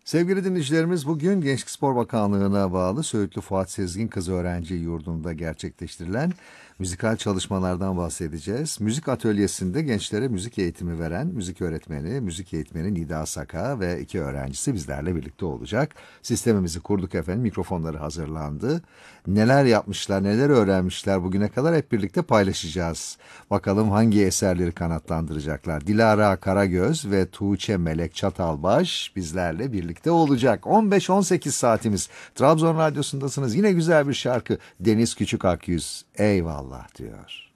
Sevgili dinleyicilerimiz, bugün Gençlik Spor Bakanlığı'na bağlı Söğütlü Fuat Sezgin Kız Öğrenci Yurdu'nda gerçekleştirilen müzikal çalışmalardan bahsedeceğiz. Müzik atölyesinde gençlere müzik eğitimi veren müzik eğitmeni Nida Saka ve iki öğrencisi bizlerle birlikte olacak. Sistemimizi kurduk efendim, mikrofonları hazırlandı. Neler yapmışlar, neler öğrenmişler bugüne kadar hep birlikte paylaşacağız. Bakalım hangi eserleri kanatlandıracaklar. Dilara Karagöz ve Tuğçe Melek Çatalbaş bizlerle birlikte olacak. 15-18 saatimiz. Trabzon Radyosu'ndasınız. Yine güzel bir şarkı. Deniz Küçük Akyüz eyvallah diyor.